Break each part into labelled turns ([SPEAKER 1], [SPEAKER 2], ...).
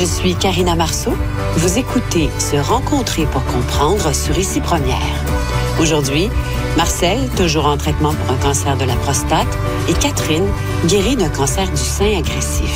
[SPEAKER 1] Je suis Karina Marceau. Vous écoutez Se rencontrer pour comprendre sur Ici Première. Aujourd'hui, Marcel, toujours en traitement pour un cancer de la prostate, et Catherine, guérie d'un cancer du sein agressif.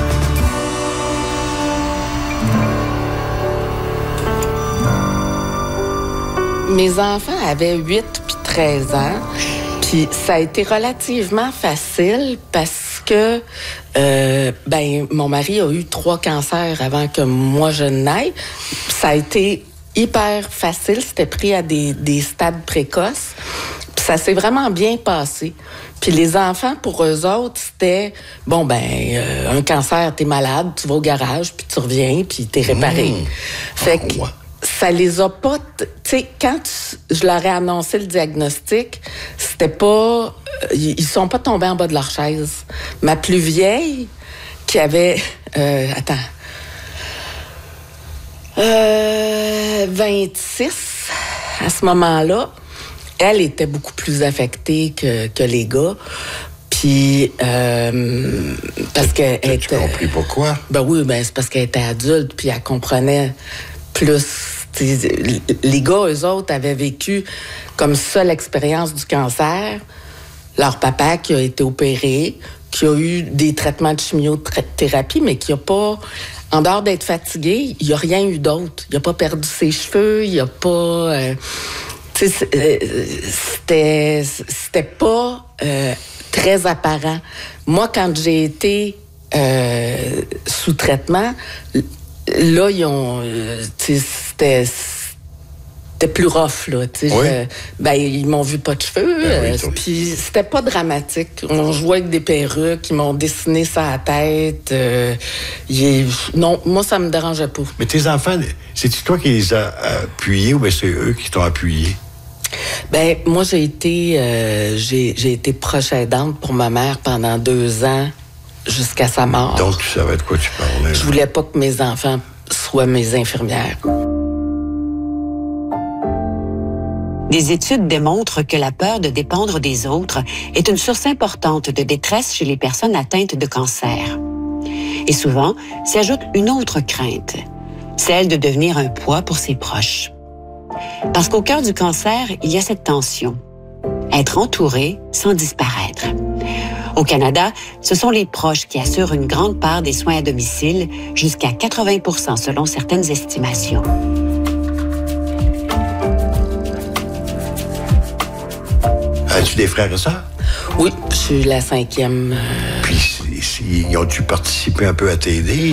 [SPEAKER 2] Mes enfants avaient 8 puis 13 ans. Puis ça a été relativement facile parce que mon mari a eu 3 cancers avant que moi je naisse. Ça a été hyper facile. C'était pris à des stades précoces. Puis ça s'est vraiment bien passé. Puis les enfants, pour eux autres, c'était, un cancer, t'es malade, tu vas au garage, puis tu reviens, puis t'es réparé. Fait que ça les a pas... Tu sais, quand je leur ai annoncé le diagnostic, c'était pas... ils sont pas tombés en bas de leur chaise. Ma plus vieille, qui avait... 26 à ce moment-là, elle était beaucoup plus affectée que les gars. Puis, parce qu'elle était...
[SPEAKER 3] Tu as compris pourquoi?
[SPEAKER 2] C'est parce qu'elle était adulte, puis elle comprenait plus... Les gars, eux autres, avaient vécu comme ça l'expérience du cancer. Leur papa qui a été opéré, qui a eu des traitements de chimiothérapie, mais qui n'a pas... En dehors d'être fatigué, il n'y a rien eu d'autre. Il n'a pas perdu ses cheveux, il n'a pas... c'était pas très apparent. Moi, quand j'ai été sous traitement, là, ils ont... c'était plus rough, là. Ils m'ont vu pas de cheveux. Puis c'était pas dramatique. On jouait avec des perruques, ils m'ont dessiné sa tête. Non, moi, ça me dérangeait pas.
[SPEAKER 3] Mais tes enfants, c'est-tu toi qui les as appuyés ou bien c'est eux qui t'ont appuyé?
[SPEAKER 2] Moi, j'ai été proche aidante pour ma mère pendant 2 ans jusqu'à sa mort.
[SPEAKER 3] Donc, tu savais de quoi tu parlais.
[SPEAKER 2] Je voulais pas que mes enfants soient mes infirmières.
[SPEAKER 1] Des études démontrent que la peur de dépendre des autres est une source importante de détresse chez les personnes atteintes de cancer. Et souvent, s'y ajoute une autre crainte, celle de devenir un poids pour ses proches. Parce qu'au cœur du cancer, il y a cette tension. Être entouré sans disparaître. Au Canada, ce sont les proches qui assurent une grande part des soins à domicile, jusqu'à 80% selon certaines estimations.
[SPEAKER 3] As-tu des frères et sœurs?
[SPEAKER 2] Oui, je suis la 5e.
[SPEAKER 3] Puis, ils ont-tu participé un peu à t'aider?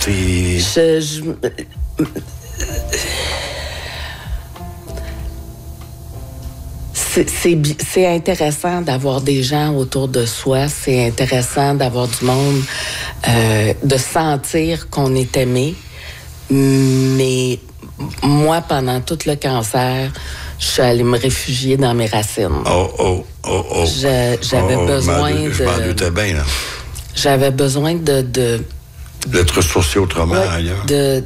[SPEAKER 2] C'est intéressant d'avoir des gens autour de soi. C'est intéressant d'avoir du monde, de sentir qu'on est aimé. Mais moi, pendant tout le cancer, je suis allée me réfugier dans mes racines. J'avais besoin de...
[SPEAKER 3] Je m'en doutais bien, là.
[SPEAKER 2] J'avais besoin de...
[SPEAKER 3] D'être ressourcé autrement, ailleurs.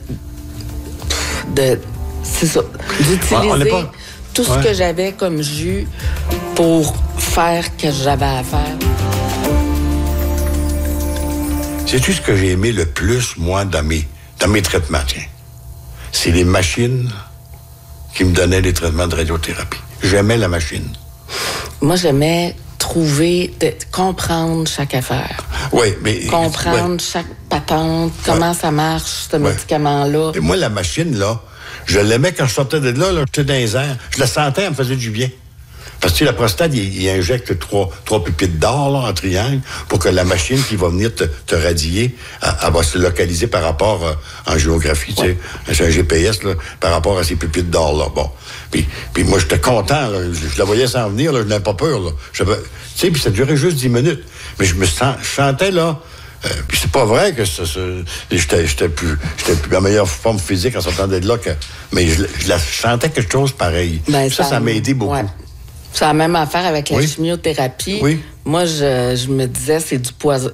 [SPEAKER 2] C'est ça. D'utiliser tout ce que j'avais comme jus pour faire ce que j'avais à faire.
[SPEAKER 3] Sais-tu ce que j'ai aimé le plus, moi, dans mes traitements, tiens? C'est les machines qui me donnaient les traitements de radiothérapie. J'aimais la machine.
[SPEAKER 2] Moi, j'aimais comprendre chaque affaire.
[SPEAKER 3] Oui, mais...
[SPEAKER 2] Comprendre chaque patente, comment ça marche, ce médicament-là.
[SPEAKER 3] Et moi, la machine, là, je l'aimais quand je sortais de là, j'étais dans les airs. Je la sentais, elle me faisait du bien. Parce que la prostate, il injecte 3 pépites d'or là, en triangle pour que la machine qui va venir te radier, elle va se localiser par rapport en géographie, tu sais. C'est un GPS là, par rapport à ces pépites d'or là. Bon. Puis moi, j'étais content. Là. Je la voyais s'en venir, là, je n'avais pas peur. Là. Tu sais, puis ça durait juste 10 minutes. Mais je sentais là. Puis c'est pas vrai que j'étais plus en meilleure forme physique en sortant de là. Mais je sentais quelque chose pareil. Ça m'a aidé beaucoup. Ouais.
[SPEAKER 2] C'est la même affaire avec la chimiothérapie. Oui. Moi, je me disais, c'est du poison.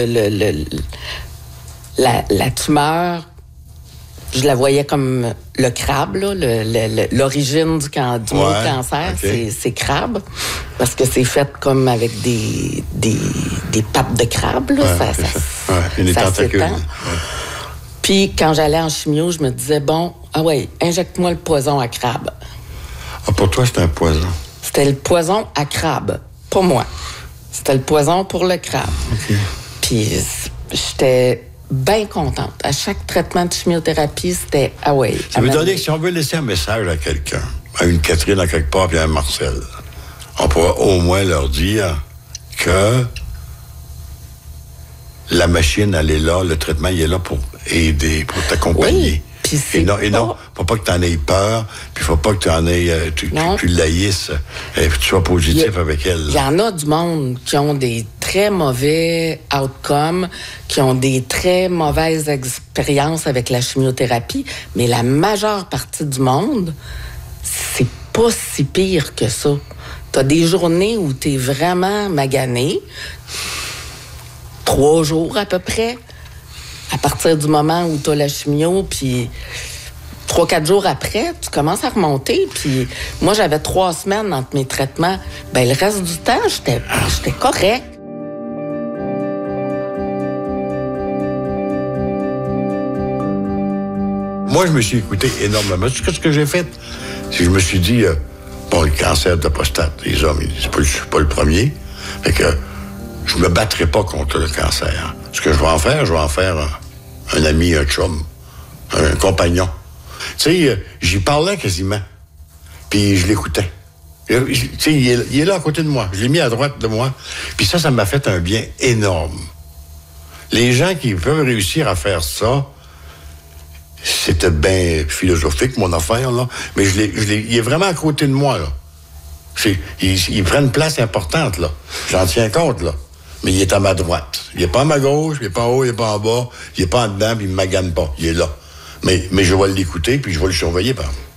[SPEAKER 2] La tumeur, je la voyais comme le crabe, là, l'origine du mot cancer, c'est crabe. Parce que c'est fait comme avec des pattes de crabe, là. Une tentacule. Puis, quand j'allais en chimio, je me disais, bon, ah ouais, injecte-moi le poison à crabe.
[SPEAKER 3] Ah, pour toi, c'était un poison?
[SPEAKER 2] C'était le poison à crabe, pas moi. C'était le poison pour le crabe.
[SPEAKER 3] OK.
[SPEAKER 2] Puis, j'étais bien contente. À chaque traitement de chimiothérapie, c'était, ah ouais.
[SPEAKER 3] Ça veut dire que si on veut laisser un message à quelqu'un, à une Catherine à quelque part, puis à un Marcel, on pourra au moins leur dire que la machine, elle est là, le traitement, il est là pour aider, pour t'accompagner.
[SPEAKER 2] Oui, puis c'est
[SPEAKER 3] et non, faut pas que tu en aies peur, puis faut pas que tu en aies, tu laïsses, et que tu sois positif avec elle.
[SPEAKER 2] Il y en a du monde qui ont des très mauvais outcomes, qui ont des très mauvaises expériences avec la chimiothérapie, mais la majeure partie du monde, c'est pas si pire que ça. T'as des journées où t'es vraiment magané, 3 jours à peu près, à partir du moment où t'as la chimio, puis 3-4 jours après, tu commences à remonter. Puis moi, j'avais 3 semaines entre mes traitements. Ben le reste du temps, j'étais correct.
[SPEAKER 3] Moi, je me suis écouté énormément. Tu sais ce que j'ai fait? C'est que je me suis dit, bon, le cancer de la prostate, les hommes, je suis pas le premier. Fait que je me battrai pas contre le cancer. Ce que je vais en faire un ami, un chum, un compagnon. Tu sais, j'y parlais quasiment. Puis je l'écoutais. Tu sais, il est là à côté de moi. Je l'ai mis à droite de moi. Puis ça m'a fait un bien énorme. Les gens qui peuvent réussir à faire ça, c'était bien philosophique, mon affaire, là. Mais il est vraiment à côté de moi, là. Il prend une place importante, là. J'en tiens compte, là. Mais il est à ma droite. Il n'est pas à ma gauche, il n'est pas en haut, il n'est pas en bas, il n'est pas en dedans, puis il ne magane pas. Il est là. Mais je vais l'écouter, puis je vais le surveiller, par exemple.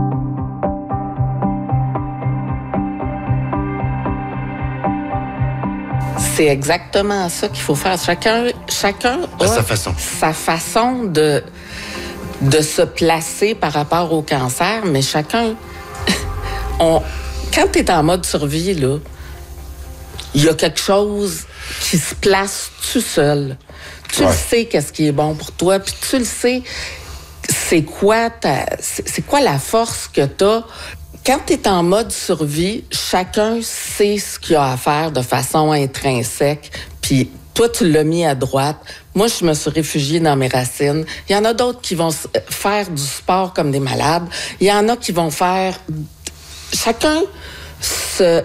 [SPEAKER 2] C'est exactement ça qu'il faut faire. Chacun a sa façon de se placer par rapport au cancer, mais chacun... Quand tu es en mode survie, là, il y a quelque chose qui se place tout seul. Tu le sais qu'est-ce qui est bon pour toi, puis tu le sais c'est quoi la force que tu as. Quand tu es en mode survie, chacun sait ce qu'il a à faire de façon intrinsèque, puis toi, tu l'as mis à droite. Moi, je me suis réfugiée dans mes racines. Il y en a d'autres qui vont faire du sport comme des malades. Il y en a qui vont faire... Chacun se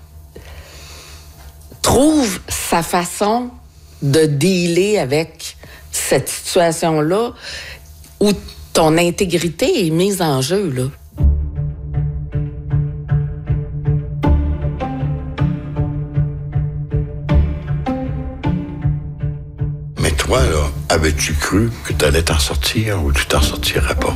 [SPEAKER 2] trouve sa façon de dealer avec cette situation-là où ton intégrité est mise en jeu, là.
[SPEAKER 3] Mais toi, là, avais-tu cru que tu allais t'en sortir ou tu t'en sortirais pas?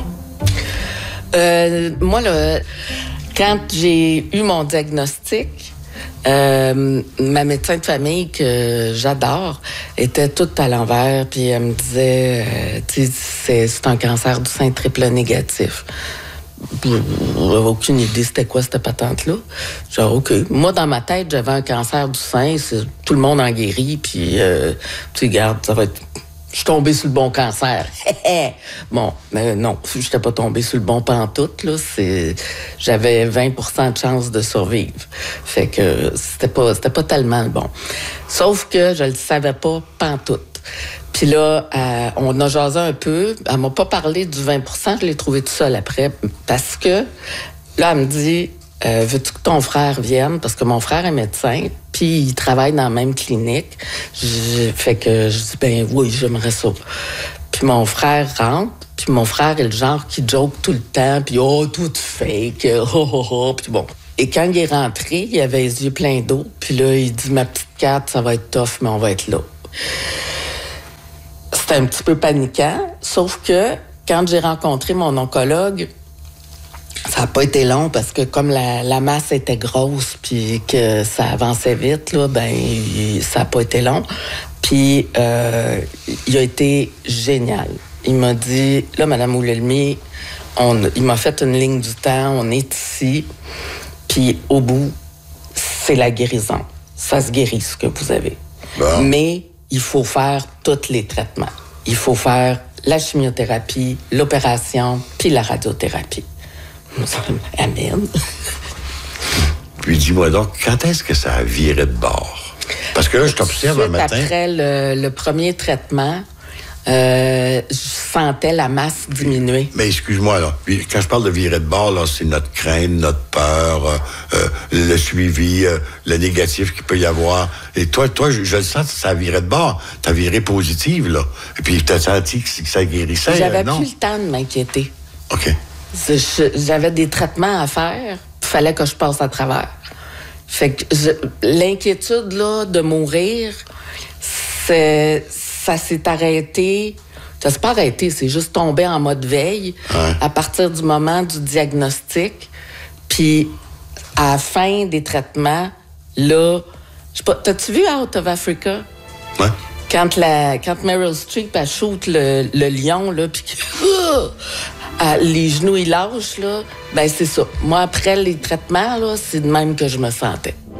[SPEAKER 2] Moi, là, quand j'ai eu mon diagnostic, ma médecin de famille, que j'adore, était toute à l'envers, puis elle me disait, c'est un cancer du sein triple négatif. J'avais aucune idée c'était quoi cette patente-là. Genre, OK. Moi, dans ma tête, j'avais un cancer du sein, tout le monde en guérit, puis, tu regardes, ça va être... Je suis tombée sur le bon cancer. Bon, mais non, je n'étais pas tombée sur le bon pantoute, là. J'avais 20% de chance de survivre. Fait que c'était pas tellement le bon. Sauf que je le savais pas pantoute. Puis là, on a jasé un peu. Elle m'a pas parlé du 20%, je l'ai trouvé tout seul après. Parce que, là, elle me dit... veux-tu que ton frère vienne? Parce que mon frère est médecin, puis il travaille dans la même clinique. Fait que je dis, ben oui, j'aimerais ça. Puis mon frère rentre, puis mon frère est le genre qui joke tout le temps, puis oh, tout fake, puis bon. Et quand il est rentré, il avait les yeux pleins d'eau, puis là, il dit, ma petite Kat, ça va être tough, mais on va être là. C'était un petit peu paniquant, sauf que quand j'ai rencontré mon oncologue, ça n'a pas été long parce que comme la masse était grosse puis que ça avançait vite, là, ben ça n'a pas été long. Puis il a été génial. Il m'a dit, là, Mme Oulelmi, il m'a fait une ligne du temps, on est ici, puis au bout, c'est la guérison. Ça se guérit, ce que vous avez. Bon. Mais il faut faire tous les traitements. Il faut faire la chimiothérapie, l'opération, puis la radiothérapie. Amen.
[SPEAKER 3] Puis dis-moi donc, quand est-ce que ça a viré de bord? Parce que là, je t'observe un matin.
[SPEAKER 2] Après le premier traitement, je sentais la masse diminuer.
[SPEAKER 3] Mais excuse-moi, là. Puis quand je parle de virer de bord, là, c'est notre crainte, notre peur, le suivi, le négatif qu'il peut y avoir. Et toi, je le sens, ça a viré de bord. T'as viré positive, là. Et puis t'as senti que ça guérissait,
[SPEAKER 2] J'avais
[SPEAKER 3] non?
[SPEAKER 2] plus le temps de m'inquiéter.
[SPEAKER 3] OK.
[SPEAKER 2] J'avais des traitements à faire, il fallait que je passe à travers. Fait que l'inquiétude, là, de mourir, ça s'est arrêté. Ça s'est pas arrêté, c'est juste tombé en mode veille à partir du moment du diagnostic. Puis, à la fin des traitements, là, je sais pas, t'as-tu vu Out of Africa?
[SPEAKER 3] Ouais.
[SPEAKER 2] Quand Meryl Streep, elle shoot le lion, là, puis les genoux, ils lâchent, là, ben c'est ça. Moi, après les traitements, là, c'est de même que je me sentais.